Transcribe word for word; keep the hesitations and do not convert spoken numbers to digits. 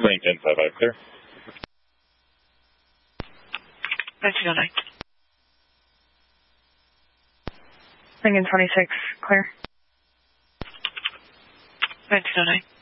Range ten five five, clear. nineteen oh nine. Lincoln twenty-six, clear. nineteen oh nine.